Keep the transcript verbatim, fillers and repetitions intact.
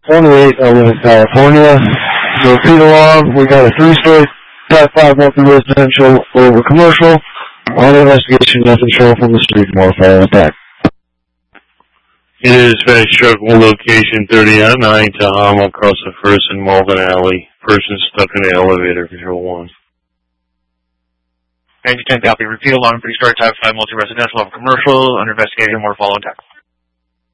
twenty-eight, I live in California. So repeat alarm, we got a three-story type five multi-residential over commercial. On investigation, nothing showing from the street, more fire attack. It is FedEx truck one location thirty out nine Tahama across the First and Malvern Alley. Person stuck in the elevator, control one. ninety ten copy. Repeat alarm, three-story type five multi-residential over commercial. Under investigation, more follow attack.